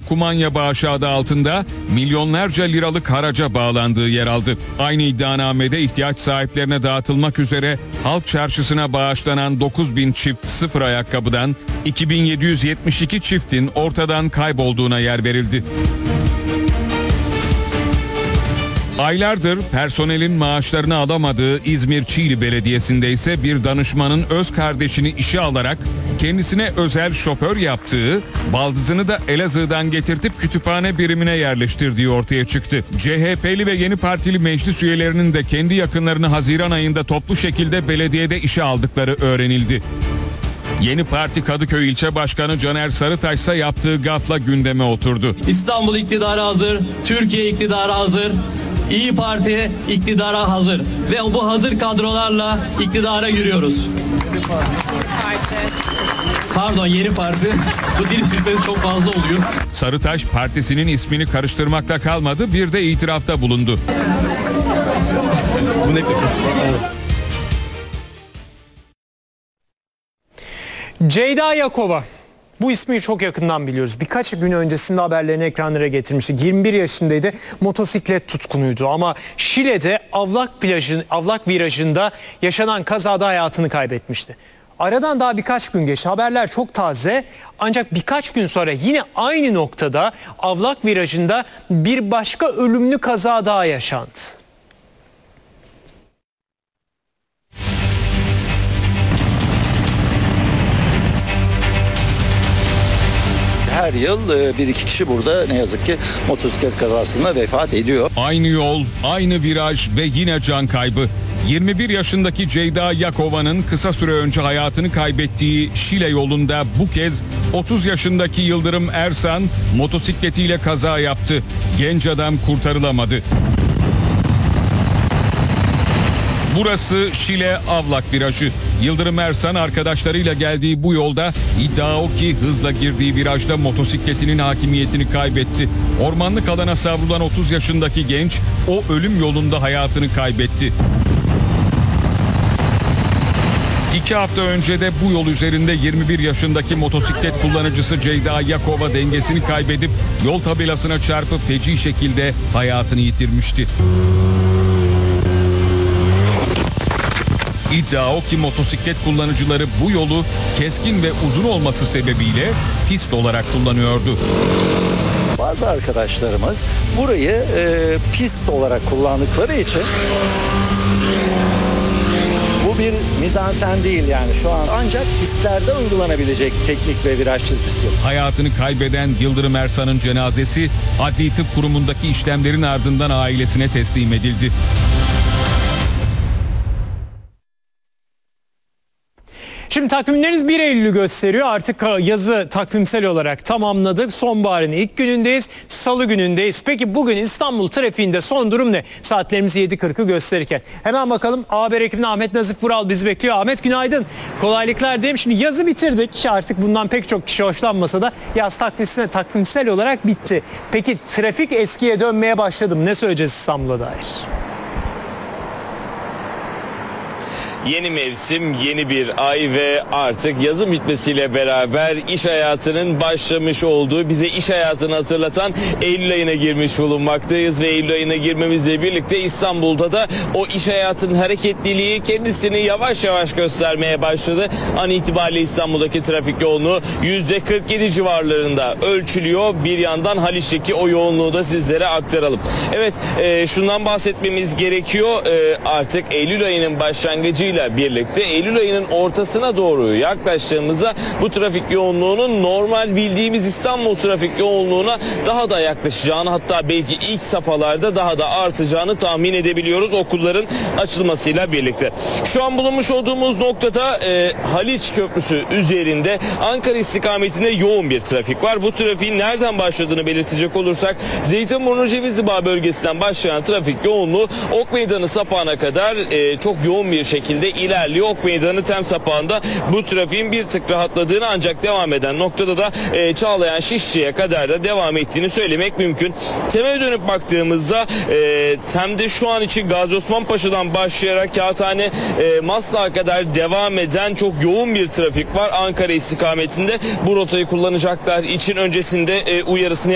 kumanya bağışı adı altında milyonlarca liralık haraca bağlandığı yer aldı. Aynı iddianamede ihtiyaç sahiplerine dağıtılmak üzere halk çarşısına bağışlanan 9.000 çift sıfır ayakkabıdan 2.772 çiftin ortadan kaybolduğuna yer verildi. Aylardır personelin maaşlarını alamadığı İzmir Çiğli Belediyesi'nde ise bir danışmanın öz kardeşini işe alarak kendisine özel şoför yaptığı, baldızını da Elazığ'dan getirtip kütüphane birimine yerleştirdiği ortaya çıktı. CHP'li ve Yeni Partili meclis üyelerinin de kendi yakınlarını Haziran ayında toplu şekilde belediyede işe aldıkları öğrenildi. Yeni Parti Kadıköy İlçe Başkanı Caner Sarıtaş ise yaptığı gafla gündeme oturdu. İstanbul iktidarı hazır, Türkiye iktidarı hazır, İyi Parti iktidara hazır ve bu hazır kadrolarla iktidara yürüyoruz. Pardon, Yeni Parti. Bu dil sürprizi çok fazla oluyor. Sarıtaş partisinin ismini karıştırmakta kalmadı, bir de itirafta bulundu. Bu ne? Ceyda Yakova. Bu ismi çok yakından biliyoruz. Birkaç gün öncesinde haberlerini ekranlara getirmişti. 21 yaşındaydı, motosiklet tutkunuydu ama Şile'de Avlak virajında yaşanan kazada hayatını kaybetmişti. Aradan daha birkaç gün geçti. Haberler çok taze ancak birkaç gün sonra yine aynı noktada Avlak virajında bir başka ölümlü kaza daha yaşandı. Her yıl bir iki kişi burada ne yazık ki motosiklet kazasında vefat ediyor. Aynı yol, aynı viraj ve yine can kaybı. 21 yaşındaki Ceyda Yakova'nın kısa süre önce hayatını kaybettiği Şile yolunda bu kez 30 yaşındaki Yıldırım Ersan motosikletiyle kaza yaptı. Genç adam kurtarılamadı. Burası Şile Avlak virajı. Yıldırım Ersan arkadaşlarıyla geldiği bu yolda iddia o ki hızla girdiği virajda motosikletinin hakimiyetini kaybetti. Ormanlık alana savrulan 30 yaşındaki genç o ölüm yolunda hayatını kaybetti. 2 hafta önce de bu yol üzerinde 21 yaşındaki motosiklet kullanıcısı Ceyda Yakova dengesini kaybedip yol tabelasına çarpıp feci şekilde hayatını yitirmişti. İddia o ki motosiklet kullanıcıları bu yolu keskin ve uzun olması sebebiyle pist olarak kullanıyordu. Bazı arkadaşlarımız burayı pist olarak kullandıkları için bu bir mizansen değil, yani şu an ancak pistlerde uygulanabilecek teknik ve viraj çizgisidir. Hayatını kaybeden Yıldırım Ersan'ın cenazesi Adli Tıp Kurumu'ndaki işlemlerin ardından ailesine teslim edildi. Şimdi takvimleriniz 1 Eylül'ü gösteriyor. Artık yazı takvimsel olarak tamamladık. Sonbaharın ilk günündeyiz. Salı günündeyiz. Peki bugün İstanbul trafiğinde son durum ne? Saatlerimiz 7.40'ı gösterirken. Hemen bakalım. Haber ekibinden Ahmet Nazif Vural bizi bekliyor. Ahmet günaydın. Kolaylıklar diyeyim. Şimdi yazı bitirdik. Artık bundan pek çok kişi hoşlanmasa da yaz takvimsel olarak bitti. Peki trafik eskiye dönmeye başladı mı? Ne söyleyeceğiz İstanbul'a dair? Yeni mevsim, yeni bir ay ve artık yazın bitmesiyle beraber iş hayatının başlamış olduğu, bize iş hayatını hatırlatan Eylül ayına girmiş bulunmaktayız ve Eylül ayına girmemizle birlikte İstanbul'da da o iş hayatının hareketliliği kendisini yavaş yavaş göstermeye başladı. An itibariyle İstanbul'daki trafik yoğunluğu %47 civarlarında ölçülüyor. Bir yandan Haliç'teki o yoğunluğu da sizlere aktaralım. Evet, şundan bahsetmemiz gerekiyor. Artık Eylül ayının başlangıcıyla birlikte Eylül ayının ortasına doğru yaklaştığımızda bu trafik yoğunluğunun normal bildiğimiz İstanbul trafik yoğunluğuna daha da yaklaşacağını, hatta belki ilk safhalarda daha da artacağını tahmin edebiliyoruz okulların açılmasıyla birlikte. Şu an bulunmuş olduğumuz noktada Haliç Köprüsü üzerinde Ankara istikametinde yoğun bir trafik var. Bu trafiğin nereden başladığını belirtecek olursak Zeytinburnu Cevizlibağ bölgesinden başlayan trafik yoğunluğu Ok Meydanı sapağına kadar çok yoğun bir şekilde ilerliyor. Ok Meydanı tem sapağında bu trafiğin bir tık rahatladığını, ancak devam eden noktada da Çağlayan Şişli'ye kadar da devam ettiğini söylemek mümkün. Tem'e dönüp baktığımızda Tem'de şu an için Gazi Osman Paşa'dan başlayarak Kağıthane Maslak'a kadar devam eden çok yoğun bir trafik var. Ankara istikametinde bu rotayı kullanacaklar için öncesinde uyarısını